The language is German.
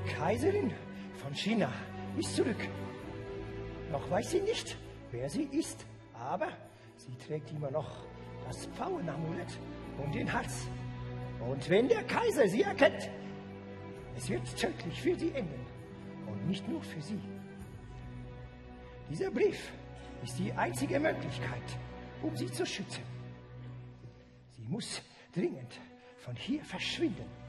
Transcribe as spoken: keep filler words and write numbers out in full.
Kaiserin von China ist zurück. Noch weiß sie nicht, wer sie ist, aber sie trägt immer noch das Pfauenamulett um den Hals. Und wenn der Kaiser sie erkennt, es wird tödlich für sie enden. Und nicht nur für sie. Dieser Brief ist die einzige Möglichkeit, um sie zu schützen. Sie muss dringend von hier verschwinden.